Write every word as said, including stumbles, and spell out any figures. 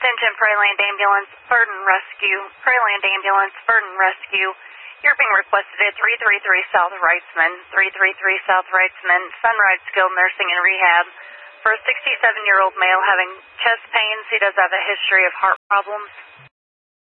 Attention, Prairie Ambulance, Burden Rescue, Prairie Ambulance, Burden Rescue. You're being requested at three three three South Wrightsman, three three three South Wrightsman, Sunrise Skilled Nursing and Rehab, for a sixty-seven-year-old male having chest pains. He does have a history of heart problems.